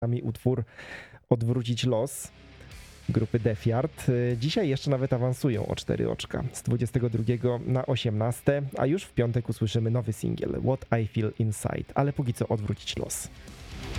nami utwór Odwrócić los grupy Def Yard. Dzisiaj jeszcze nawet awansują o 4 oczka z 22 na 18, a już w piątek usłyszymy nowy singiel What I Feel Inside, ale póki co Odwrócić los.